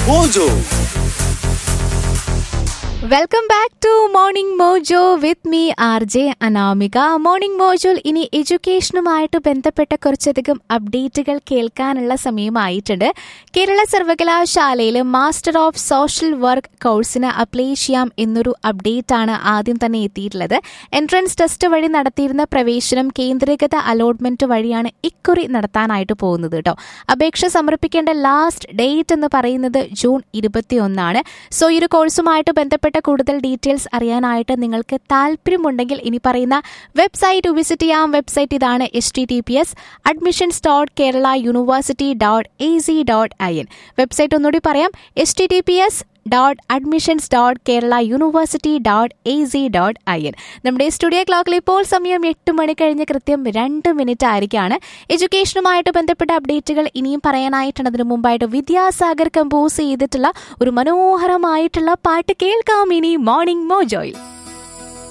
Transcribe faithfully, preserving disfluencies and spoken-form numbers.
Mojo. Welcome back to morning mojo with me R J Anamika. Morning മോജോയിൽ ഇനി എഡ്യൂക്കേഷനുമായിട്ട് ബന്ധപ്പെട്ട കുറച്ചധികം അപ്ഡേറ്റുകൾ കേൾക്കാനുള്ള സമയമായിട്ടുണ്ട്. കേരള സർവകലാശാലയിൽ മാസ്റ്റർ ഓഫ് സോഷ്യൽ വർക്ക് കോഴ്സിന് അപ്ലൈ ചെയ്യാം എന്നൊരു അപ്ഡേറ്റ് ആണ് ആദ്യം തന്നെ എത്തിയിട്ടുള്ളത്. എൻട്രൻസ് ടെസ്റ്റ് വഴി നടത്തിയിരുന്ന പ്രവേശനം കേന്ദ്രീകൃത അലോട്ട്മെന്റ് വഴിയാണ് ഇക്കുറി നടത്താനായിട്ട് പോകുന്നത് കേട്ടോ. അപേക്ഷ സമർപ്പിക്കേണ്ട ലാസ്റ്റ് ഡേറ്റ് എന്ന് പറയുന്നത് ജൂൺ ഇരുപത്തി ഒന്നാണ്. സോ ഈ ഒരു കോഴ്സുമായിട്ട് ബന്ധപ്പെട്ട കൂടുതൽ ഡീറ്റെയിൽസ് അറിയാനായിട്ട് നിങ്ങൾക്ക് താല്പര്യമുണ്ടെങ്കിൽ ഇനി പറയുന്ന വെബ്സൈറ്റ് വിസിറ്റ് ചെയ്യാം. വെബ്സൈറ്റ് ഇതാണ്: H T T P S admissions dot Kerala university dot A C dot I N. Website ഒന്നുകൂടി പറയാം: H T T P S dot admissions dot Kerala university dot A C dot I N. നമ്മുടെ studio ക്ലോക്കിൽ ഇപ്പോൾ സമയം എട്ട് മണി കഴിഞ്ഞ് കൃത്യം രണ്ട് മിനിറ്റ് ആയിരിക്കാണ്. എഡ്യൂക്കേഷനുമായിട്ട് ബന്ധപ്പെട്ട അപ്ഡേറ്റുകൾ ഇനിയും പറയാനായിട്ടാണ്. അതിനു മുമ്പായിട്ട് വിദ്യാസാഗർ കമ്പോസ് ചെയ്തിട്ടുള്ള ഒരു മനോഹരമായിട്ടുള്ള പാട്ട് കേൾക്കാം ഇനി മോർണിംഗ് മോജോയിൽ.